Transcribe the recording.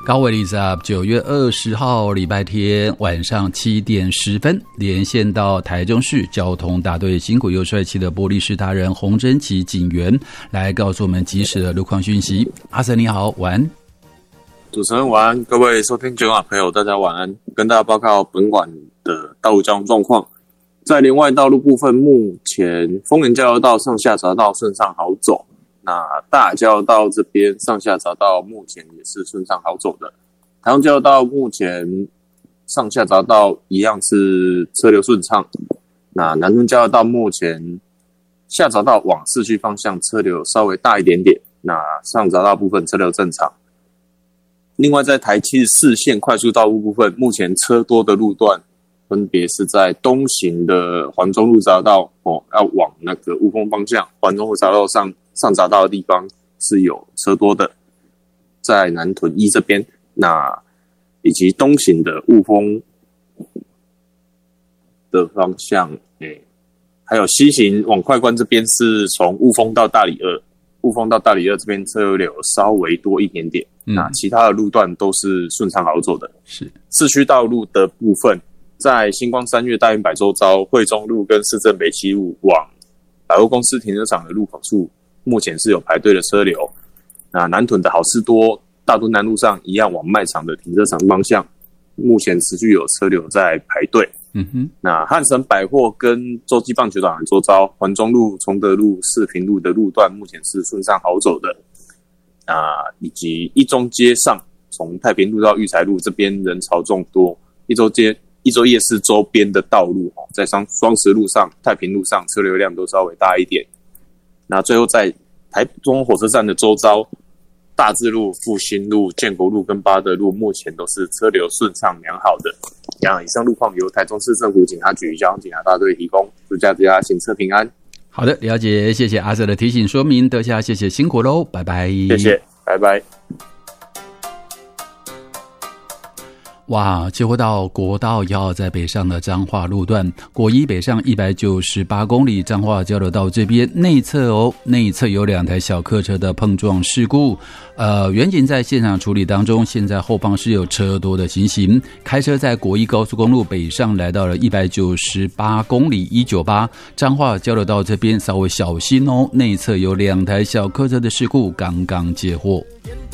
高伟丽莎9月20号礼拜天晚上7点10分，连线到台中市交通大队辛苦又帅气的玻璃市达人洪真奇警员，来告诉我们及时的路况讯息。阿森你好，晚安。 主持人晚安，各位收听九晚朋友大家晚安，跟大家报告本晚的道路交通状况。在连外道路部分，目前丰原交流道上下匝道顺畅好走，那大交流道这边上下匝道目前也是顺畅好走的。台中交流道目前上下匝道一样是车流顺畅，那南屯交流道目前下匝道往市区方向车流稍微大一点点，那上匝道部分车流正常。另外在台74线快速道路部分，目前车多的路段分别是在东行的环中路匝道要往那个雾峰方向，环中路匝道上匝道的地方是有车多的，在南屯一这边，那以及东行的雾峰的方向，还有西行往快关这边是从雾峰到大里二，雾峰到大里二这边车流稍微多一点点，那其他的路段都是顺畅好走的。是市区道路的部分，在星光三越大运百周遭、惠中路跟市政北七路往百货公司停车场的路口处，目前是有排队的车流。那南屯的好事多、大墩南路上一样往卖场的停车场方向，目前持续有车流在排队。那汉神百货跟洲际棒球场的周遭、环中路、崇德路、四平路的路段，目前是顺畅好走的。以及一中街上，从太平路到育才路这边人潮众多，一周夜市周边的道路，在双十路上、太平路上车流量都稍微大一点。那最后在台中火车站的周遭，大智路、复兴路、建国路跟八德路目前都是车流顺畅良好的。以上路况由台中市政府警察局交通警察大队提供，祝大家行车平安。 好的，了解，谢谢阿瑟的提醒说明，德夏谢谢辛苦喽，拜拜。 谢谢，拜拜。 哇，切回到国道1号在北上的彰化路段，国一北上198公里，彰化交流道这边内侧有2台小客车的碰撞事故，远警在现场处理当中，现在后方是有车多的情形，开车在国一高速公路北上来到了198公里198，彰化交流道这边稍微小心哦，内侧有2台小客车的事故刚刚接获。